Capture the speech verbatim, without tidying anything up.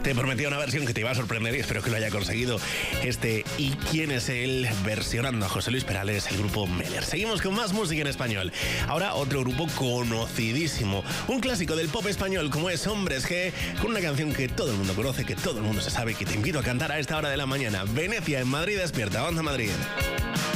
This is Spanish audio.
Te prometía una versión que te iba a sorprender y espero que lo haya conseguido. Este ¿Y quién es él? Versionando a José Luis Perales, el grupo Meller. Seguimos con más música en español. Ahora otro grupo conocidísimo, un clásico del pop español como es Hombres G, con una canción que todo el mundo conoce, que todo el mundo se sabe, que te invito a cantar a esta hora de la mañana. Venecia en Madrid despierta, Onda Madrid.